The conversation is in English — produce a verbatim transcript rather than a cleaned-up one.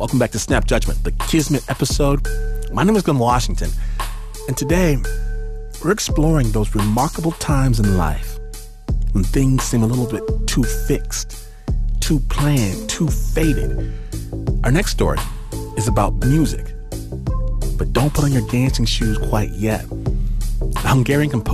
Welcome back to Snap Judgment, the Kismet episode. My name is Glenn Washington, and today we're exploring those remarkable times in life when things seem a little bit too fixed, too planned, too fated. Our next story is about music, but don't put on your dancing shoes quite yet. The Hungarian composer